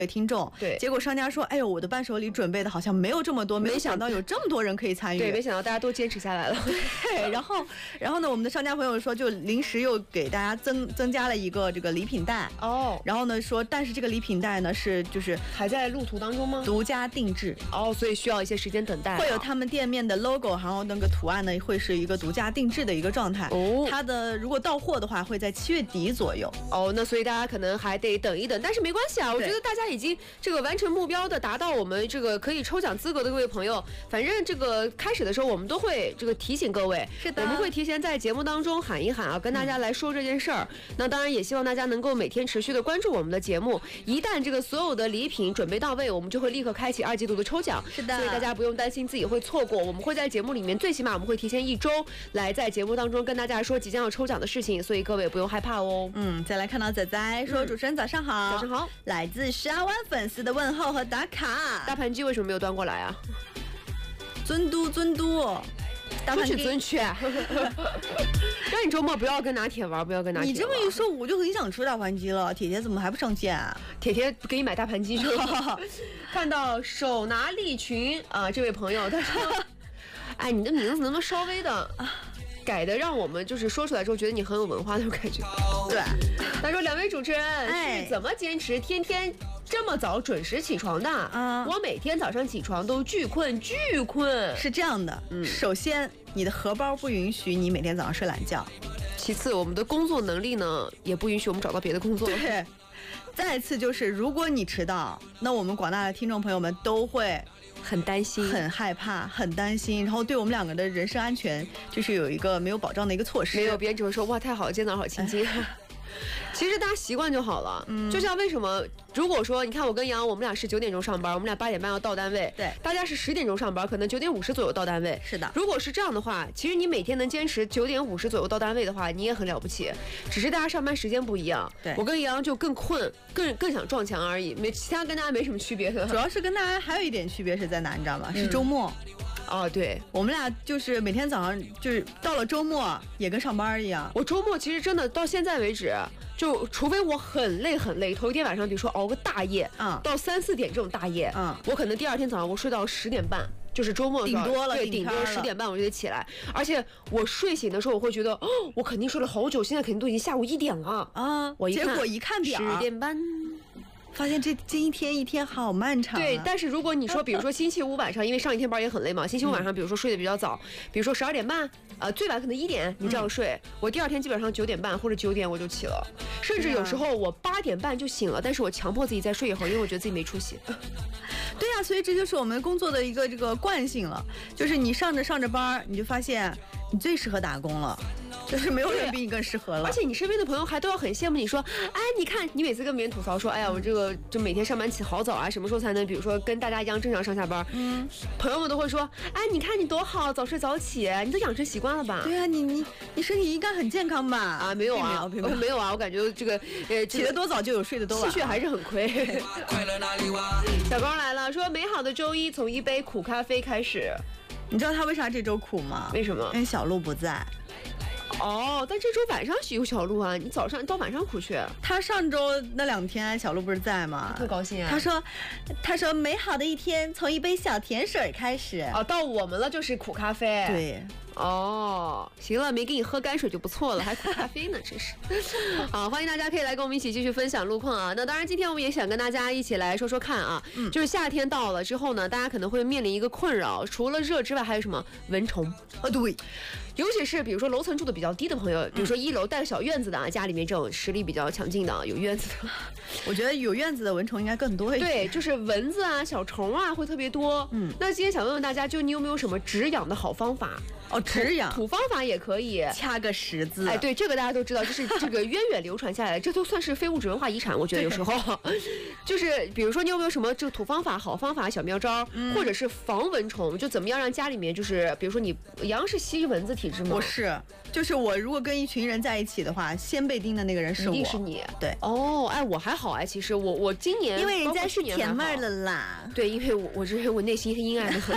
听众， 对， 结果商家说，哎呦，我的伴手礼准备的好像没有这么多，没有想到有这么多人可以参与， 对，没想到大家都坚持下来了。 对，然后呢，我们的商家朋友说，就临时又给大家增加了一个这个礼品袋哦， 然后呢说，但是这个礼品袋呢就是还在路途当中吗？ 独家定制哦，所以需要一些时间等待， 会有他们店面的 logo， 然后那个图案呢会是一个独家定制的一个状态哦。它的如果到货的话，会在7月底左右哦。那所以大家可能还得等一等，但是没关系啊，我觉得大家已经这个完成目标的，达到我们这个可以抽奖资格的各位朋友，反正这个开始的时候我们都会这个提醒各位， 是的， 我们会提前在节目当中喊一喊啊，跟大家来说这件事儿。那当然也希望大家能够每天持续的关注我们的节目，一旦这个所有的礼品准备到位，我们就会立刻开启2季度的抽奖。 是的， 所以大家不用担心自己会错过，我们会在节目里面最起码我们会提前1周来在节目当中跟大家说即将要抽奖的事情，所以各位不用害怕哦。 再来看到仔仔说，主持人早上好， 早上好， 来自12万粉丝的问候和打卡。 大盘鸡为什么没有端过来啊？ 尊嘟，大盘鸡尊去。让你周末不要跟拿铁玩，不要跟拿铁玩。 你这么一说，我就很想吃大盘鸡了。铁铁怎么还不上线啊？ 铁铁给你买大盘鸡去了。看到手拿利群啊，这位朋友他说，哎，你的名字能不能稍微的改的让我们就是说出来之后觉得你很有文化那种感觉？ 对， 他说2位主持人是怎么坚持天天这么早准时起床的？我每天早上起床都巨困。是这样的，首先你的荷包不允许你每天早上睡懒觉， 其次我们的工作能力呢也不允许我们找到别的工作。 对，再次就是如果你迟到，那我们广大的听众朋友们都会很担心、 很害怕、很担心，然后对我们2个的人身安全就是有一个没有保障的一个措施。 没有，别人只会说哇太好了，今天早上好清静。其实大家习惯就好了，就像为什么如果说你看我跟杨，我们俩是9点钟上班，我们俩8点半要到单位， 对， 大家是10点钟上班，可能9点50左右到单位， 是的。 如果是这样的话，其实你每天能坚持9点50左右到单位的话，你也很了不起，只是大家上班时间不一样。 对， 我跟杨就更困，更想撞墙而已，其他跟大家没什么区别的。 主要是跟大家还有一点区别是在哪，你知道吗？是周末。 哦，对， 我们俩就是每天早上就是到了周末也跟上班一样。 我周末其实真的到现在为止，就除非我很累，头一天晚上比如说熬个大夜，到3、4点这种大夜，我可能第2天早上我睡到10点半，就是周末顶多了， 对，顶多10点半我就得起来，而且我睡醒的时候我会觉得，哦，我肯定睡了好久，现在肯定都已经下午1点了啊！结果一看表 10点半。 发现这一天好漫长对，但是如果你说，比如说星期五晚上，因为上一天班也很累嘛，星期五晚上，比如说睡得比较早，比如说12点半，最晚可能1点，你这样睡，我第2天基本上9点半或者9点我就起了，甚至有时候我8点半就醒了，但是我强迫自己再睡一会儿，因为我觉得自己没出息。 对呀，所以这就是我们工作的一个这个惯性了，就是你上着班，你就发现你最适合打工了。就是没有人比你更适合了， 而且你身边的朋友还都要很羡慕你说，哎，你看你每次跟别人吐槽说，哎呀，我这个就每天上班起好早啊，什么时候才能比如说跟大家一样正常上下班？朋友们都会说，哎，你看你多好，早睡早起，你都养成习惯了吧？ 对啊，你身体应该很健康吧？ 啊，没有啊，没有啊，我感觉这个起得多早就有睡得多晚， 气血还是很亏。小高来了，说美好的周一从一杯苦咖啡开始。 你知道他为啥这周苦吗？ 为什么？ 因为小鹿不在。 哦，但这周晚上有小鹿啊，你早上到晚上苦去。 他上周那2天小鹿不是在吗？ 特高兴啊。 他说美好的一天从一杯小甜水开始。 哦，到我们了就是苦咖啡。 对。 哦，行了，没给你喝泔水就不错了，还苦咖啡呢，真是。好，欢迎大家可以来跟我们一起继续分享路况啊。那当然，今天我们也想跟大家一起来说说看啊，就是夏天到了之后呢，大家可能会面临一个困扰，除了热之外，还有什么蚊虫？ 对， 尤其是比如说楼层住的比较低的朋友，比如说1楼带个小院子的啊，家里面这种实力比较强劲的，有院子的， 我觉得有院子的蚊虫应该更多一点。 对，就是蚊子啊、小虫啊会特别多。那今天想问问大家，就你有没有什么止痒的好方法？ 哦，止痒土方法也可以， 掐个10字。 哎，对，这个大家都知道，就是这个源远流传下来，这都算是非物质文化遗产。我觉得有时候，就是比如说你有没有什么这个土方法、好方法、小妙招，或者是防蚊虫，就怎么样让家里面就是，比如说你杨是吸蚊子体质吗？ 我是，就是我如果跟一群人在一起的话，先被叮的那个人是我。 一定是你。 对。 哦，哎，我还好哎，其实我今年因为人家是甜妹了啦。 对，因为我认为我内心是阴暗的很。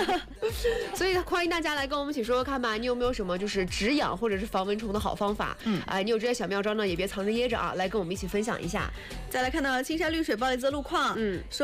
所以欢迎大家来跟我们一起说说看吧，你有没有什么就是止痒或者是防蚊虫的好方法？你有这些小妙招呢，也别藏着掖着啊，来跟我们一起分享一下。 再来看到青山绿水暴力泽路况，说